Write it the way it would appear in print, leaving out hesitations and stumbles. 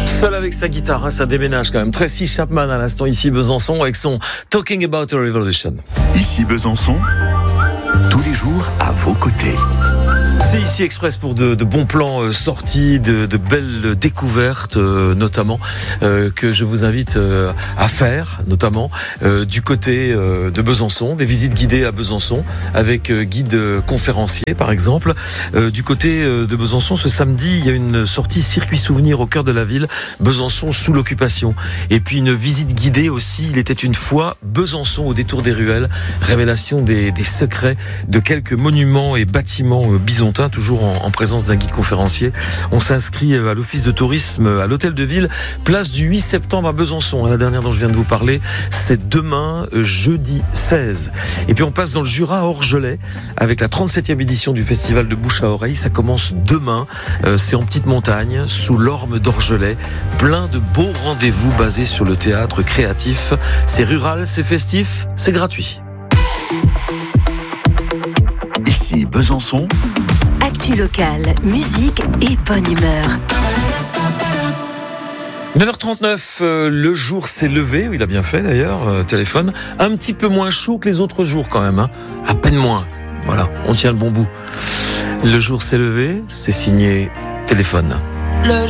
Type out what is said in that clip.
Seul avec sa guitare, ça déménage quand même. Tracy Chapman à l'instant ici Besançon avec son Talking About a Revolution. Ici Besançon, tous les jours à vos côtés. C'est ici Express pour de bons plans sortis, de belles découvertes notamment que je vous invite à faire, notamment du côté de Besançon, des visites guidées à Besançon avec guide conférencier par exemple. Du côté de Besançon, ce samedi, il y a une sortie circuit souvenir au cœur de la ville, Besançon sous l'occupation. Et puis une visite guidée aussi, il était une fois Besançon au détour des ruelles, révélation des secrets de quelques monuments et bâtiments byzantins, toujours en présence d'un guide conférencier. On s'inscrit à l'office de tourisme à l'hôtel de ville, place du 8 septembre à Besançon. La dernière dont je viens de vous parler, c'est demain, jeudi 16. Et puis on passe dans le Jura à Orgelet avec la 37e édition du festival de bouche à oreille. Ça commence demain. C'est en petite montagne, sous l'orme d'Orgelet. Plein de beaux rendez-vous basés sur le théâtre créatif. C'est rural, c'est festif, c'est gratuit. Ici Besançon. Actu locale, musique et bonne humeur. 9h39, le jour s'est levé, il a bien fait d'ailleurs, téléphone, un petit peu moins chaud que les autres jours quand même, à peine moins, voilà, on tient le bon bout. Le jour s'est levé, c'est signé téléphone.